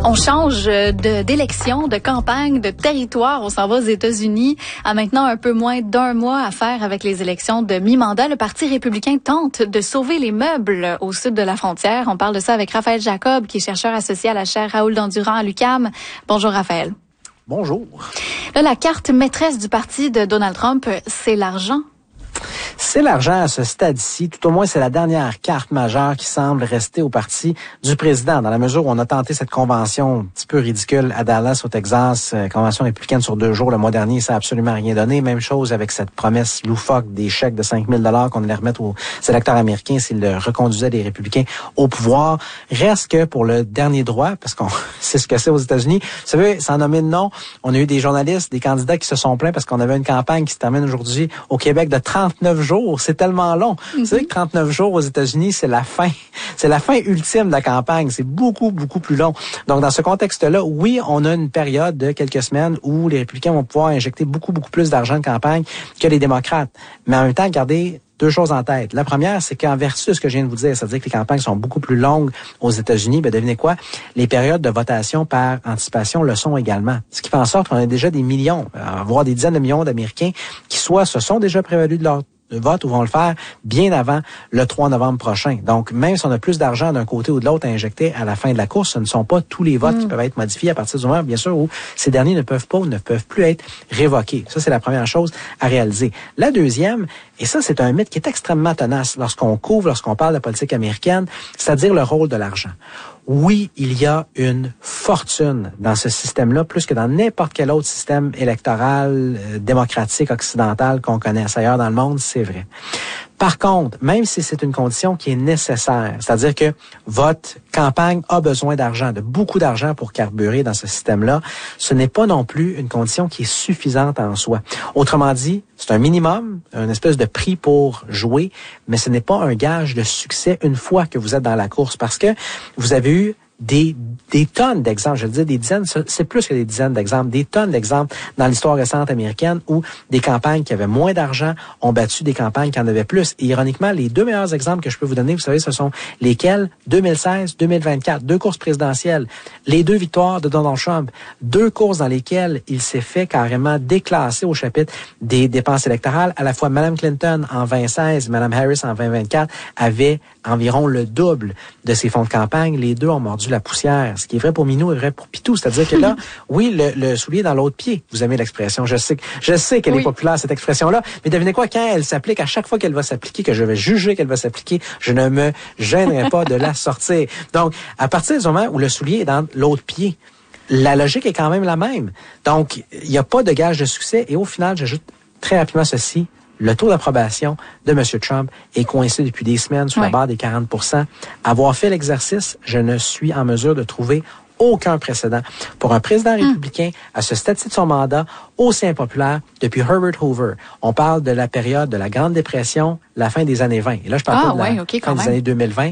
On change d'élection, de campagne, de territoire. On s'en va aux États-Unis. À maintenant un peu moins d'un mois à faire avec les élections de mi-mandat. Le Parti républicain tente de sauver les meubles au sud de la frontière. On parle de ça avec Raphaël Jacob, qui est chercheur associé à la chaire Raoul Dandurand à l'UQAM. Bonjour Raphaël. Bonjour. Là, la carte maîtresse du parti de Donald Trump, c'est l'argent. C'est l'argent à ce stade-ci. Tout au moins, c'est la dernière carte majeure qui semble rester au parti du président, dans la mesure où on a tenté cette convention un petit peu ridicule à Dallas, au Texas, convention républicaine sur 2 jours le mois dernier, ça n'a absolument rien donné. Même chose avec cette promesse loufoque des chèques de 5 000 $ qu'on allait remettre aux électeurs américains s'ils reconduisaient les républicains au pouvoir. Reste que pour le dernier droit, parce qu'on sait ce que c'est aux États-Unis, vous savez, sans nommer de nom, on a eu des journalistes, des candidats qui se sont plaints parce qu'on avait une campagne qui se termine aujourd'hui au Québec de 39 jours. C'est tellement long. Vous savez que 39 jours aux États-Unis, c'est la fin. C'est la fin ultime de la campagne. C'est beaucoup, beaucoup plus long. Donc, dans ce contexte-là, oui, on a une période de quelques semaines où les républicains vont pouvoir injecter beaucoup, beaucoup plus d'argent de campagne que les démocrates. Mais en même temps, gardez 2 choses en tête. La première, c'est qu'en vertu de ce que je viens de vous dire, c'est-à-dire que les campagnes sont beaucoup plus longues aux États-Unis, ben devinez quoi? Les périodes de votation par anticipation le sont également. Ce qui fait en sorte qu'on a déjà des millions, voire des dizaines de millions d'Américains qui soit se sont déjà prévalus de leur vote ou vont le faire bien avant le 3 novembre prochain. Donc, même si on a plus d'argent d'un côté ou de l'autre à injecter à la fin de la course, ce ne sont pas tous les votes qui peuvent être modifiés à partir du moment, bien sûr, où ces derniers ne peuvent pas ou ne peuvent plus être révoqués. Ça, c'est la première chose à réaliser. La deuxième, et ça, c'est un mythe qui est extrêmement tenace lorsqu'on parle de politique américaine, c'est-à-dire le rôle de l'argent. Oui, il y a une fortune dans ce système-là, plus que dans n'importe quel autre système électoral, démocratique, occidental qu'on connaît ailleurs dans le monde, c'est vrai. Par contre, même si c'est une condition qui est nécessaire, c'est-à-dire que votre campagne a besoin d'argent, de beaucoup d'argent pour carburer dans ce système-là, ce n'est pas non plus une condition qui est suffisante en soi. Autrement dit, c'est un minimum, une espèce de prix pour jouer, mais ce n'est pas un gage de succès une fois que vous êtes dans la course, parce que vous avez eu des tonnes d'exemples, je veux dire des dizaines, c'est plus que des dizaines d'exemples, des tonnes d'exemples dans l'histoire récente américaine où des campagnes qui avaient moins d'argent ont battu des campagnes qui en avaient plus. Et ironiquement, les 2 meilleurs exemples que je peux vous donner, vous savez, ce sont lesquels? 2016, 2024, 2 courses présidentielles, les 2 victoires de Donald Trump, 2 courses dans lesquelles il s'est fait carrément déclasser au chapitre des dépenses électorales. À la fois, Mme Clinton en 2016, Mme Harris en 2024 avaient environ le double de ses fonds de campagne. Les 2 ont mordu la poussière. Ce qui est vrai pour Minou est vrai pour Pitou. C'est-à-dire que là, oui, le soulier dans l'autre pied. Vous aimez l'expression. Je sais qu'elle est populaire, cette expression-là. Mais devinez quoi, quand elle s'applique, à chaque fois qu'elle va s'appliquer, que je vais juger qu'elle va s'appliquer, je ne me gênerai pas de la sortir. Donc, à partir du moment où le soulier est dans l'autre pied, la logique est quand même la même. Donc, il n'y a pas de gage de succès. Et au final, j'ajoute très rapidement ceci. Le taux d'approbation de M. Trump est coincé depuis des semaines sur la barre des 40%. Avoir fait l'exercice, je ne suis en mesure de trouver aucun précédent pour un président républicain à ce stade-ci de son mandat aussi impopulaire depuis Herbert Hoover. On parle de la période de la Grande Dépression, la fin des années 20. Et là, je parle pas de la fin des années 2020,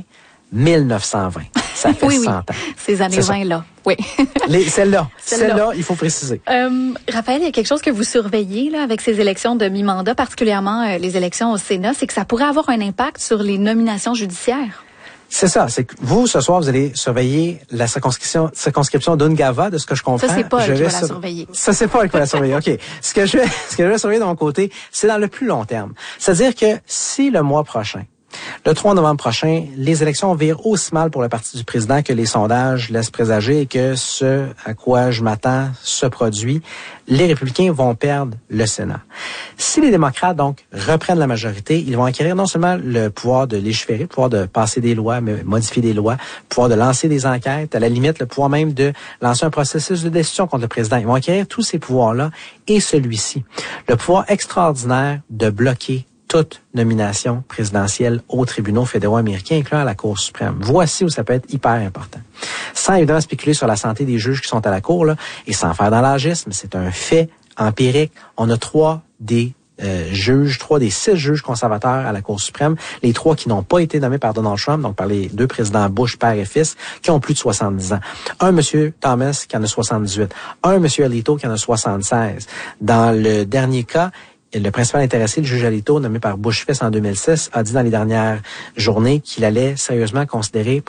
1920. Ça fait 100 ans. Ces années 20-là, oui. Celle-là, il faut préciser. Raphaël, il y a quelque chose que vous surveillez là avec ces élections de mi-mandat, particulièrement les élections au Sénat, c'est que ça pourrait avoir un impact sur les nominations judiciaires. C'est ça, c'est que vous, ce soir, vous allez surveiller la circonscription d'Ungava, de ce que je comprends. Ça, c'est pas elle qui va la surveiller. Ça, c'est pas elle qui va la surveiller, OK. Ce que je vais surveiller de mon côté, c'est dans le plus long terme. C'est-à-dire que si le mois prochain, le 3 novembre prochain, les élections virent aussi mal pour le parti du président que les sondages laissent présager et que ce à quoi je m'attends se produit, les républicains vont perdre le Sénat. Si les démocrates, donc, reprennent la majorité, ils vont acquérir non seulement le pouvoir de légiférer, le pouvoir de passer des lois, modifier des lois, le pouvoir de lancer des enquêtes, à la limite, le pouvoir même de lancer un processus de décision contre le président. Ils vont acquérir tous ces pouvoirs-là et celui-ci. Le pouvoir extraordinaire de bloquer toute nomination présidentielle aux tribunaux fédéraux américains, incluant la Cour suprême. Voici où ça peut être hyper important. Sans évidemment spéculer sur la santé des juges qui sont à la Cour, là, et sans faire dans l'agisme, c'est un fait empirique. On a 3 des 6 juges conservateurs à la Cour suprême, les 3 qui n'ont pas été nommés par Donald Trump, donc par les 2 présidents Bush, père et fils, qui ont plus de 70 ans. Un monsieur Thomas qui en a 78, un monsieur Alito qui en a 76. Dans le dernier cas, le principal intéressé, le juge Alito, nommé par Bush fils en 2006, a dit dans les dernières journées qu'il allait sérieusement considérer